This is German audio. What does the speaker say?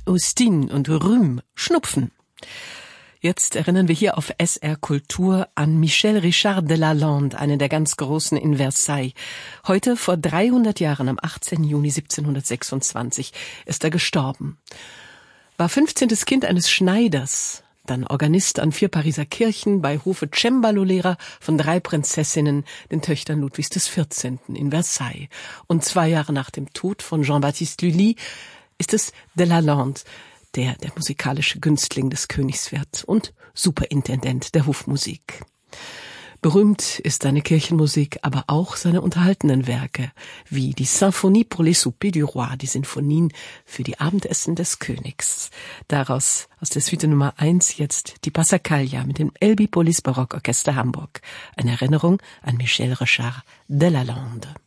Austin und Rhume, Schnupfen. Jetzt erinnern wir hier auf SR Kultur an Michel Richard de Lalande, einen der ganz Großen in Versailles. Heute, vor 300 Jahren, am 18. Juni 1726, ist er gestorben. War 15. Kind eines Schneiders, dann Organist an 4 Pariser Kirchen, bei Hofe Cembalo-Lehrer von 3 Prinzessinnen, den Töchtern Ludwigs XIV. In Versailles. Und 2 Jahre nach dem Tod von Jean-Baptiste Lully ist es de Lalande, der musikalische Günstling des Königs wird und Superintendent der Hofmusik. Berühmt ist seine Kirchenmusik, aber auch seine unterhaltenen Werke, wie die Symphonie pour les soupers du roi, die Sinfonien für die Abendessen des Königs. Daraus, aus der Suite Nummer 1, jetzt die Passacaglia mit dem Elbí Polis Barockorchester Hamburg. Eine Erinnerung an Michel Richard de Lalande.